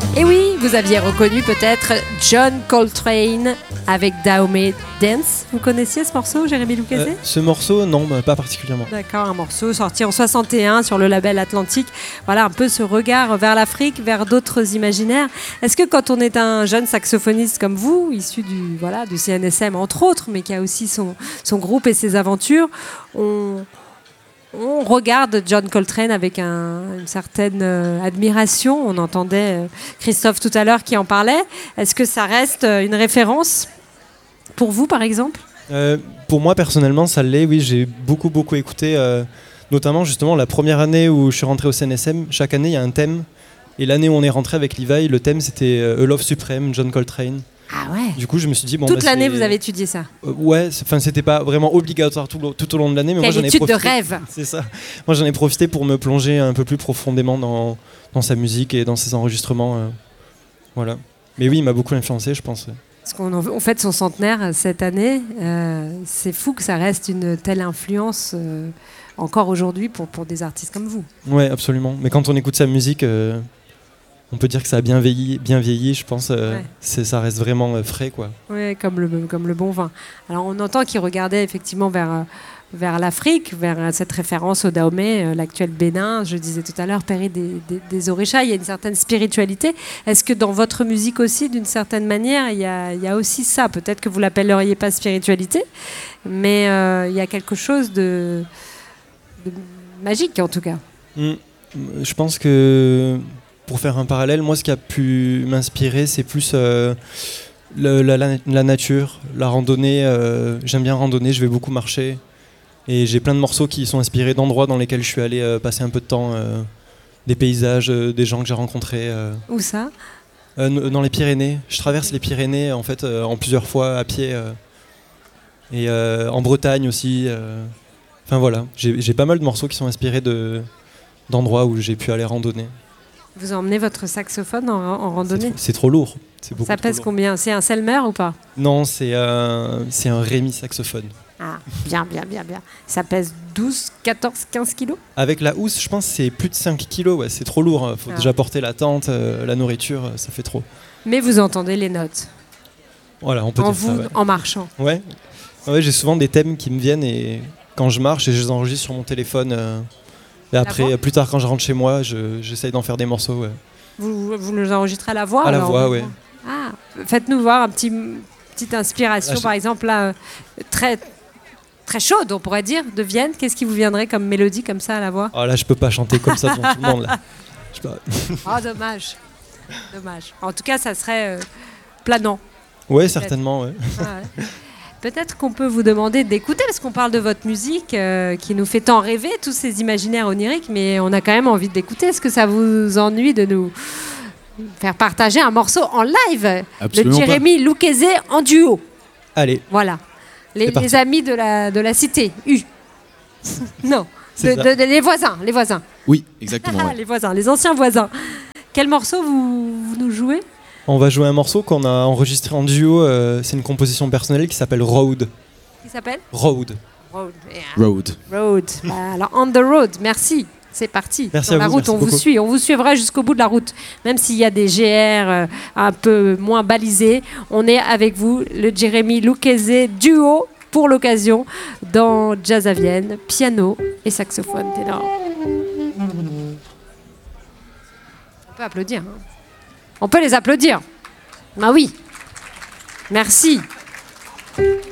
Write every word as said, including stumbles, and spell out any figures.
Et oui, vous aviez reconnu peut-être John Coltrane avec Dahomey Dance. Vous connaissiez ce morceau, Jérémy Lucchese ? euh, Ce morceau, non, bah, pas particulièrement. D'accord, un morceau sorti en soixante et un sur le label Atlantique. Voilà un peu ce regard vers l'Afrique, vers d'autres imaginaires. Est-ce que quand on est un jeune saxophoniste comme vous, issu du, voilà, du C N S M entre autres, mais qui a aussi son, son groupe et ses aventures, on... On regarde John Coltrane avec un, une certaine euh, admiration. On entendait euh, Christophe tout à l'heure qui en parlait. Est-ce que ça reste euh, une référence pour vous, par exemple ? euh, Pour moi, personnellement, ça l'est. Oui, j'ai beaucoup, beaucoup écouté. Euh, notamment, justement, la première année où je suis rentré au C N S M, chaque année, il y a un thème. Et l'année où on est rentré avec Levi, le thème, c'était euh, A Love Supreme, John Coltrane. Ah ouais. Du coup, je me suis dit... Bon, Toute bah, l'année, c'est... vous avez étudié ça ? euh, Ouais, enfin, c'était pas vraiment obligatoire tout, tout au long de l'année, mais Quelle moi, j'en ai étude profité. de rêve. C'est ça. Moi, j'en ai profité pour me plonger un peu plus profondément dans, dans sa musique et dans ses enregistrements. Euh, voilà. Mais oui, il m'a beaucoup influencé, je pense. Parce qu'on en- on fête son centenaire cette année. Euh, c'est fou que ça reste une telle influence euh, encore aujourd'hui pour, pour des artistes comme vous. Ouais, absolument. Mais quand on écoute sa musique... Euh, on peut dire que ça a bien vieilli, bien vieilli je pense. Euh, Ouais. c'est, ça reste vraiment euh, frais, quoi. Oui, comme le, comme le bon vin. Alors on entend qu'il regardait effectivement vers, euh, vers l'Afrique, vers euh, cette référence au Dahomey, euh, l'actuel Bénin. Je disais tout à l'heure, Péri des, des, des Oréchas, il y a une certaine spiritualité. Est-ce que dans votre musique aussi, d'une certaine manière, il y a, il y a aussi ça ? Peut-être que vous l'appelleriez pas spiritualité, mais euh, il y a quelque chose de, de magique en tout cas. Mmh. Je pense que... Pour faire un parallèle, moi, ce qui a pu m'inspirer, c'est plus euh, le, la, la, la nature, la randonnée. Euh, j'aime bien randonner, je vais beaucoup marcher. Et j'ai plein de morceaux qui sont inspirés d'endroits dans lesquels je suis allé euh, passer un peu de temps. Euh, des paysages, euh, des gens que j'ai rencontrés. Euh, Où ça ? euh, Dans les Pyrénées. Je traverse les Pyrénées, en fait, euh, en plusieurs fois à pied. Euh, et euh, en Bretagne aussi. Euh, enfin, voilà. J'ai, j'ai pas mal de morceaux qui sont inspirés de, d'endroits où j'ai pu aller randonner. Vous emmenez votre saxophone en, en randonnée ? C'est trop, c'est trop lourd. C'est beaucoup Ça trop pèse lourd. combien ? C'est un Selmer ou pas ? Non, c'est un, c'est un Rémi saxophone. Ah, bien, bien, bien, bien. Ça pèse douze, quatorze, quinze kilos ? Avec la housse, je pense que c'est plus de cinq kilos. Ouais, c'est trop lourd. Il faut Ah. déjà porter la tente, euh, la nourriture, ça fait trop. Mais vous entendez les notes Voilà, on peut en dire vous, ça. Ouais. en marchant. Ouais. Ouais, j'ai souvent des thèmes qui me viennent et quand je marche, et je les enregistre sur mon téléphone. Euh, et après, voix plus tard, quand je rentre chez moi, je, j'essaye d'en faire des morceaux. Ouais. Vous, vous les enregistrez à la voix ? À la alors, voix, ou- ouais. Ah, faites-nous voir un petit, petite inspiration, Ah, je- par exemple, là, euh, très, très chaude, on pourrait dire, de Vienne. Qu'est-ce qui vous viendrait comme mélodie, comme ça, à la voix ? Oh là, je peux pas chanter comme ça devant tout le monde. Là. Je peux pas. Oh, dommage. Dommage. En tout cas, ça serait euh, planant. Ouais, certainement. Ouais. Ah ouais. Peut-être qu'on peut vous demander d'écouter, parce qu'on parle de votre musique euh, qui nous fait tant rêver, tous ces imaginaires oniriques, mais on a quand même envie d'écouter. Est-ce que ça vous ennuie de nous faire partager un morceau en live ? Absolument de Jérémy Lucchese en duo. Allez, Voilà. Les, C'est parti. les amis de la, de la cité. U. non. De, C'est ça. de- de- les voisins. Les voisins. Oui, exactement. Ah, ouais. les voisins. Les anciens voisins. Quel morceau vous, vous nous jouez ? on va jouer un morceau qu'on a enregistré en duo. Euh, c'est une composition personnelle qui s'appelle Road. Qui s'appelle ? Road. Road. Yeah. Road. Road. Bah, alors, on the road. Merci. C'est parti. Merci Sur à la vous, route, merci on vous beaucoup. suit. On vous suivra jusqu'au bout de la route. Même s'il y a des G R euh, un peu moins balisés, on est avec vous, le Jérémy Lucchese duo pour l'occasion dans Jazz à Vienne, piano et saxophone ténor. On peut applaudir. hein. On peut les applaudir. Ah oui. Merci.